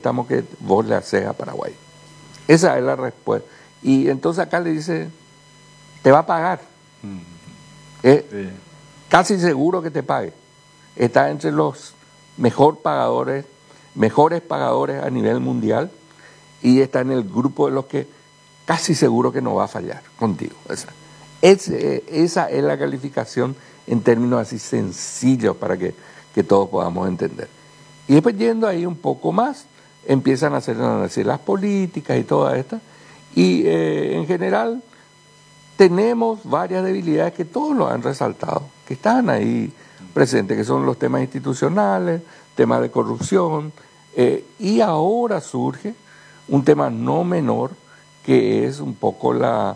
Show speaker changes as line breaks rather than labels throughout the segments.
préstamo que vos le haces a Paraguay. Esa es la respuesta. Y entonces acá le dice, te va a pagar. Es casi seguro que te pague. Está entre los mejores pagadores a nivel mundial y está en el grupo de los que casi seguro que no va a fallar contigo. Esa es la calificación en términos así sencillos para que todos podamos entender. Y después yendo ahí un poco más, empiezan a hacer análisis las políticas y todas estas. Y en general tenemos varias debilidades que todos lo han resaltado, que están ahí presentes, que son los temas institucionales, temas de corrupción, y ahora surge un tema no menor, que es un poco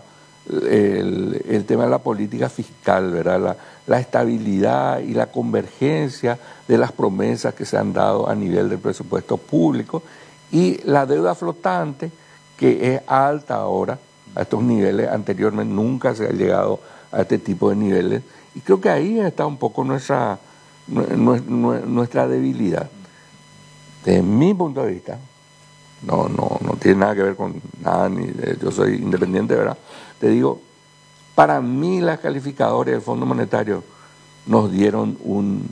el tema de la política fiscal, ¿verdad? La estabilidad y la convergencia de las promesas que se han dado a nivel del presupuesto público y la deuda flotante, que es alta ahora, a estos niveles. Anteriormente nunca se ha llegado a este tipo de niveles, y creo que ahí está un poco nuestra debilidad. Desde mi punto de vista, no tiene nada que ver con nada, yo soy independiente, ¿verdad? Te digo, para mí las calificadoras del Fondo Monetario nos dieron un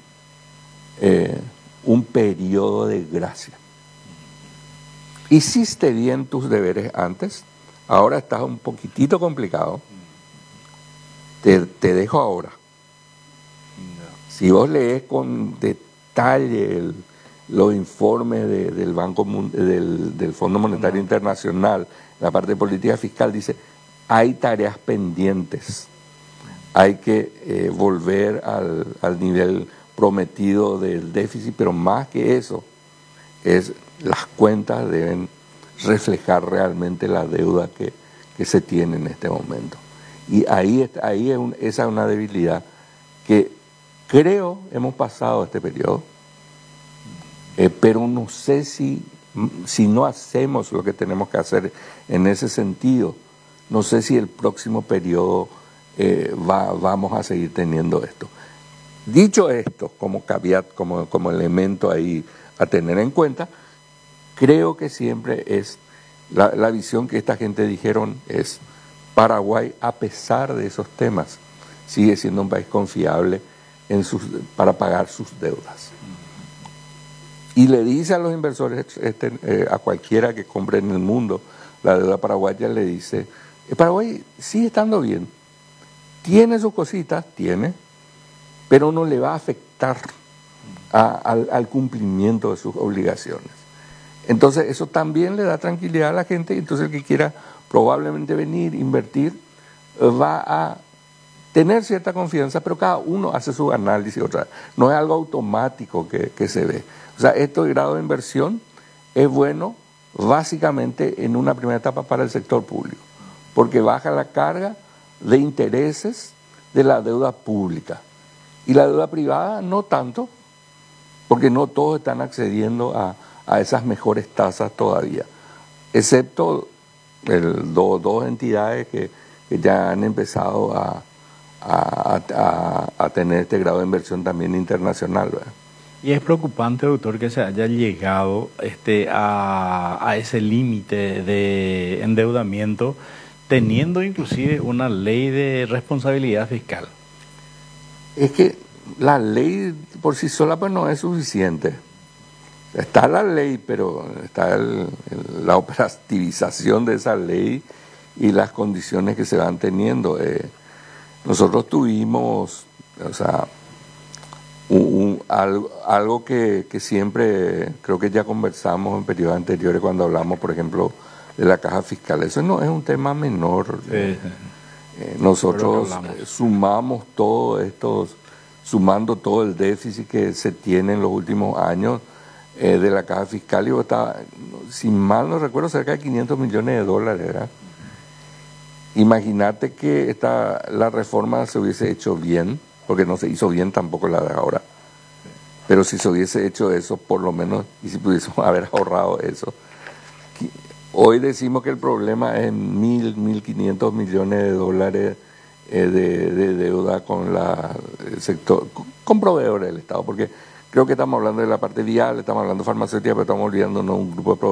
periodo de gracia. Hiciste bien tus deberes antes, ahora estás un poquitito complicado, te dejo ahora. Si vos lees con detalle los informes del del Fondo Monetario Internacional, la parte de política fiscal, dice, hay tareas pendientes, hay que volver al nivel prometido del déficit, pero más que eso, las cuentas deben reflejar realmente la deuda que se tiene en este momento. Y esa es una debilidad que creo hemos pasado este periodo, pero no sé si no hacemos lo que tenemos que hacer en ese sentido, no sé si el próximo periodo vamos a seguir teniendo esto. Dicho esto, como caveat, como elemento ahí a tener en cuenta, creo que siempre es la visión que esta gente dijeron es Paraguay, a pesar de esos temas, sigue siendo un país confiable para pagar sus deudas. Y le dice a los inversores, a cualquiera que compre en el mundo la deuda paraguaya, le dice, Paraguay sigue estando bien, tiene sus cositas, pero no le va a afectar al cumplimiento de sus obligaciones. Entonces eso también le da tranquilidad a la gente, y entonces el que quiera probablemente venir, invertir, va a tener cierta confianza, pero cada uno hace su análisis, no es algo automático que se ve. O sea, este grado de inversión es bueno básicamente en una primera etapa para el sector público, porque baja la carga de intereses de la deuda pública. Y la deuda privada no tanto, porque no todos están accediendo a esas mejores tasas todavía, excepto dos entidades que ya han empezado a tener este grado de inversión también internacional, ¿verdad?
Y es preocupante, doctor, que se haya llegado a ese límite de endeudamiento, teniendo inclusive una ley de responsabilidad fiscal.
Es que la ley por sí sola pues no es suficiente. Está la ley, pero está la operativización de esa ley y las condiciones que se van teniendo. Nosotros tuvimos, o sea, algo que siempre creo que ya conversamos en periodos anteriores cuando hablamos, por ejemplo, de la caja fiscal. Eso no es un tema menor. Nosotros sumamos sumando todo el déficit que se tiene en los últimos años de la caja fiscal, y estaba, si mal no recuerdo, cerca de 500 millones de dólares, ¿verdad? Imagínate que la reforma se hubiese hecho bien, porque no se hizo bien tampoco la de ahora, pero si se hubiese hecho eso, por lo menos, y si pudiésemos haber ahorrado eso. Hoy decimos que el problema es 1.500 millones de dólares de deuda con el sector, con proveedores del Estado, porque creo que estamos hablando de la parte vial, estamos hablando de farmacéutica, pero estamos olvidándonos de un grupo de proveedores